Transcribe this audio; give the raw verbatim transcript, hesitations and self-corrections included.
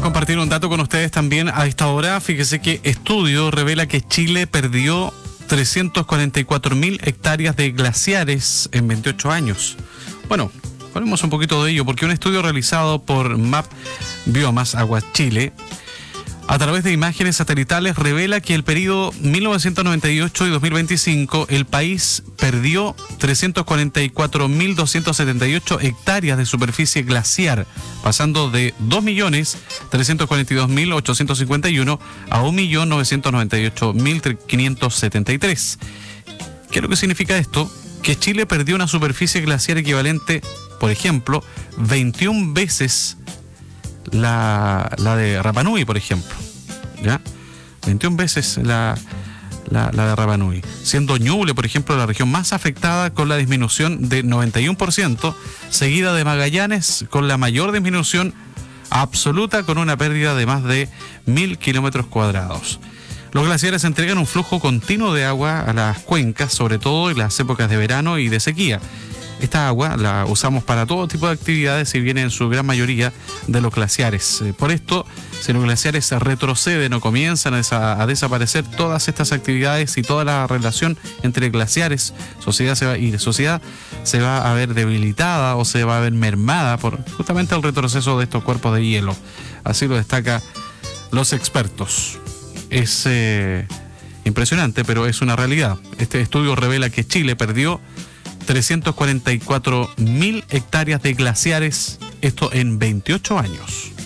compartir un dato con ustedes también a esta hora. Fíjese que estudio revela que Chile perdió trescientas cuarenta y cuatro mil hectáreas de glaciares en veintiocho años. Bueno, hablemos un poquito de ello, porque un estudio realizado por Map Biomas Agua Chile, a través de imágenes satelitales, revela que el periodo mil novecientos noventa y ocho y dos mil veinticinco el país perdió trescientas cuarenta y cuatro mil doscientas setenta y ocho hectáreas de superficie glaciar, pasando de dos millones trescientos cuarenta y dos mil ochocientos cincuenta y uno a un millón novecientos noventa y ocho mil quinientos setenta y tres. ¿Qué es lo que significa esto? Que Chile perdió una superficie glaciar equivalente, por ejemplo, veintiuna veces La, la de Rapa Nui, por ejemplo, ¿ya? veintiuna veces la, la, la de Rapa Nui, siendo Ñuble, por ejemplo, la región más afectada con la disminución de noventa y uno por ciento, seguida de Magallanes con la mayor disminución absoluta, con una pérdida de más de mil kilómetros cuadrados. Los glaciares entregan un flujo continuo de agua a las cuencas, sobre todo en las épocas de verano y de sequía. Esta agua la usamos para todo tipo de actividades y viene en su gran mayoría de los glaciares. Por esto, si los glaciares retroceden o comienzan a, desa- a desaparecer, todas estas actividades y toda la relación entre glaciares sociedad se va, y sociedad se va a ver debilitada o se va a ver mermada por justamente el retroceso de estos cuerpos de hielo. Así lo destacan los expertos. Es eh, impresionante, pero es una realidad. Este estudio revela que Chile perdió trescientas cuarenta y cuatro mil hectáreas de glaciares, esto en veintiocho años.